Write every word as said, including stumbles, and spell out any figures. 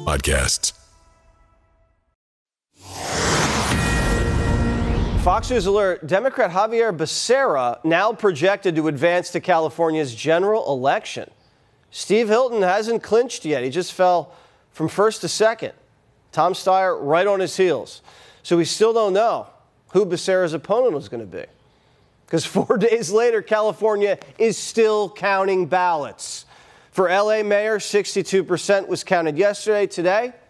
podcasts. Fox News alert, Democrat Xavier Becerra now projected to advance to California's general election. Steve Hilton hasn't clinched yet. He just fell from first to second. Tom Steyer right on his heels. So we still don't know who Becerra's opponent was going to be. Because four days later, California is still counting ballots. For L A mayor, sixty-two percent was counted yesterday. Today,